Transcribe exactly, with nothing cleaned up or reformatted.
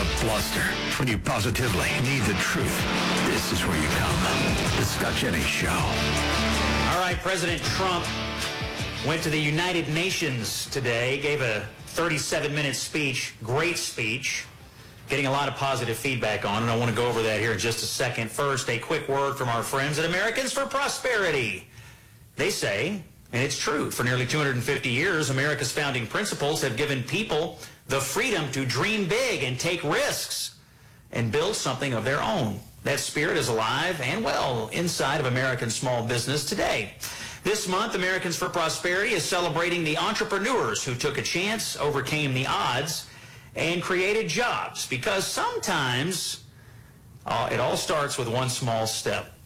the bluster. When you positively need the truth, this is where you come. The Scott Jennings Show. All right, President Trump went to the United Nations today, gave a thirty-seven minute speech, great speech, getting a lot of positive feedback on, and I want to go over that here in just a second. First, a quick word from our friends at Americans for Prosperity. They say, and it's true, for nearly two hundred fifty years, America's founding principles have given people the freedom to dream big and take risks and build something of their own. That spirit is alive and well inside of American small business today. This month, Americans for Prosperity is celebrating the entrepreneurs who took a chance, overcame the odds, and created jobs, because sometimes uh, it all starts with one small step.